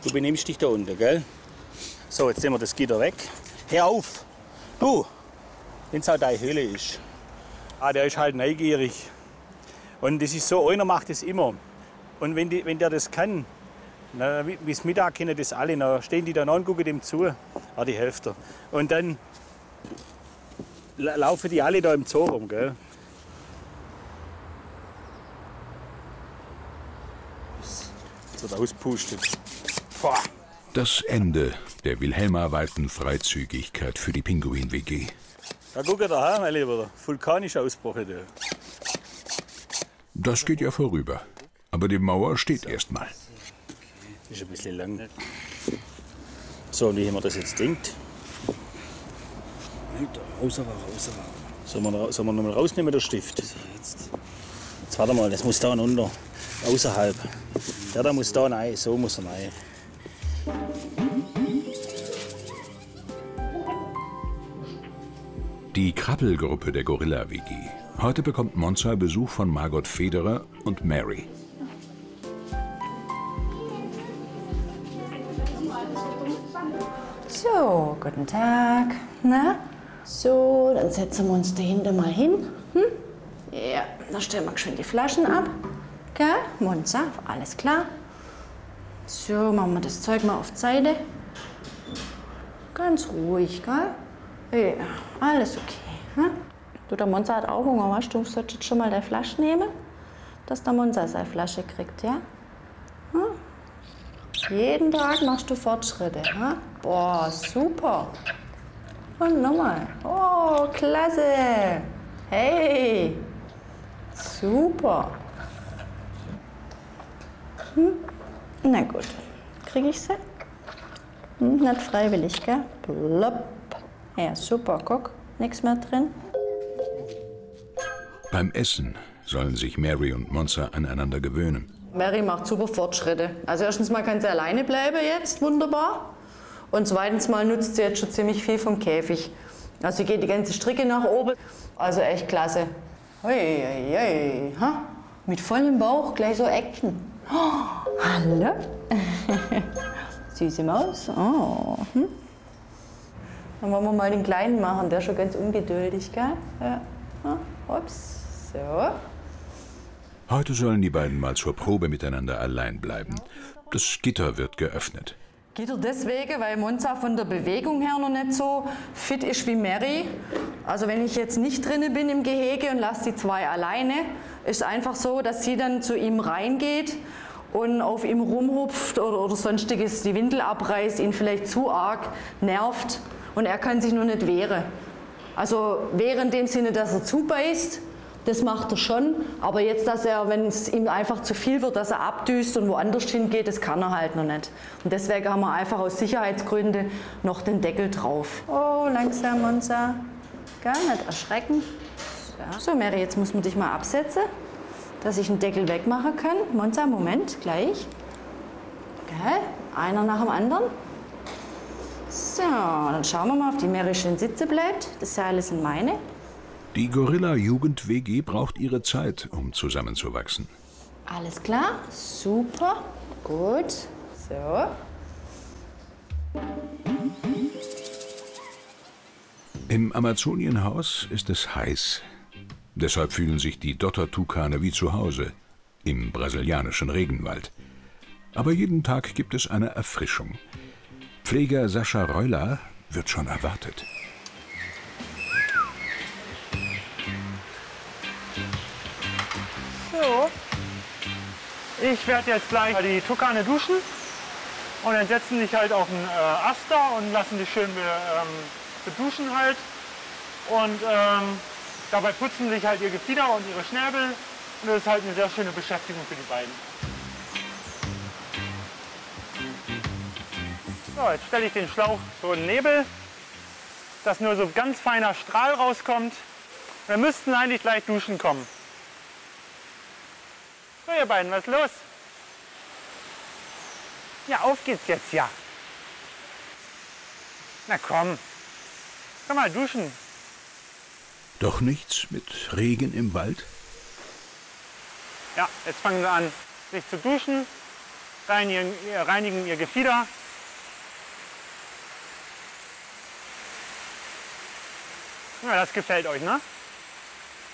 Du benimmst dich da unten, gell? So, jetzt nehmen wir das Gitter weg. Hör auf! Du! Wenn es auch deine Höhle ist. Ah, der ist halt neugierig. Und das ist so, einer macht das immer. Und wenn der das kann, bis Mittag kennen das alle, dann stehen die da noch und gucken dem zu. Ah, die Hälfte. Und dann laufen die alle da im Zoo rum, gell? Jetzt wird auspustet. Boah. Das Ende der wilhelmerweiten Freizügigkeit für die Pinguin-WG. Da guck da, mein Lieber, vulkanischer Ausbruch. Das geht ja vorüber. Aber die Mauer steht erstmal. Ist ein bisschen lang. So, und wie haben wir das jetzt denkt? Sollen wir noch mal rausnehmen, der Stift? Jetzt warte mal, das muss da unter. Außerhalb. Der da muss da rein, so muss er rein. Die Krabbelgruppe der Gorilla-WG. Heute bekommt Monza Besuch von Margot Federer und Mary. So, guten Tag. Na? So, dann setzen wir uns dahinter mal hin. Ja, dann stellen wir geschwind die Flaschen ab. Gell? Monza, alles klar. So, machen wir das Zeug mal auf die Seite. Ganz ruhig, gell? Ja, alles okay. Hm? Du, der Monza hat auch Hunger, weißt du? Du solltest schon mal deine Flasche nehmen, dass der Monza seine Flasche kriegt, ja? Hm? Jeden Tag machst du Fortschritte, hm? Boah, super. Und nochmal. Oh, klasse. Hey, super. Na gut, kriege ich sie? Nicht freiwillig, gell? Plopp. Ja, super, guck, nichts mehr drin. Beim Essen sollen sich Mary und Monza aneinander gewöhnen. Mary macht super Fortschritte. Also erstens mal kann sie alleine bleiben jetzt, wunderbar. Und zweitens mal nutzt sie jetzt schon ziemlich viel vom Käfig. Also sie geht die ganze Stricke nach oben. Also echt klasse. Hei, hei, hei. Ha? Mit vollem Bauch gleich so Action. Oh, hallo? Süße Maus. Oh. Dann wollen wir mal den Kleinen machen, der ist schon ganz ungeduldig, gell? Ja. Ups, so. Heute sollen die beiden mal zur Probe miteinander allein bleiben. Das Gitter wird geöffnet. Gitter deswegen, weil Monza von der Bewegung her noch nicht so fit ist wie Mary. Also wenn ich jetzt nicht drinne bin im Gehege und lasse die zwei alleine, ist einfach so, dass sie dann zu ihm reingeht und auf ihm rumhupft oder sonstiges, die Windel abreißt, ihn vielleicht zu arg nervt und er kann sich noch nicht wehren. Also wehren in dem Sinne, dass er zubeißt, das macht er schon, aber jetzt, dass er, wenn es ihm einfach zu viel wird, dass er abdüst und woanders hingeht, das kann er halt noch nicht. Und deswegen haben wir einfach aus Sicherheitsgründen noch den Deckel drauf. Oh, langsam, Monza. Gar nicht erschrecken. So, Mary, jetzt muss man dich mal absetzen, dass ich den Deckel wegmachen kann. Monza, Moment, gleich. Okay, einer nach dem anderen. So, dann schauen wir mal, ob die Mary schön sitzen bleibt. Das Seile sind meine. Die Gorilla-Jugend-WG braucht ihre Zeit, um zusammenzuwachsen. Alles klar, super, gut. So. Im Amazonienhaus ist es heiß. Deshalb fühlen sich die Dottertukane wie zu Hause, im brasilianischen Regenwald. Aber jeden Tag gibt es eine Erfrischung. Pfleger Sascha Reuler wird schon erwartet. So, ich werde jetzt gleich die Tukane duschen und dann setzen dich halt auf den Ast da und lassen dich schön beduschen halt. Und dabei putzen sich halt ihr Gefieder und ihre Schnäbel und das ist halt eine sehr schöne Beschäftigung für die beiden. So, jetzt stelle ich den Schlauch so in den Nebel, dass nur so ganz feiner Strahl rauskommt. Wir müssten eigentlich gleich duschen kommen. So, ihr beiden, was ist los? Ja, auf geht's jetzt, ja. Na komm, komm mal duschen. Doch nichts mit Regen im Wald? Ja, jetzt fangen sie an, sich zu duschen. reinigen ihr Gefieder. Ja, das gefällt euch, ne?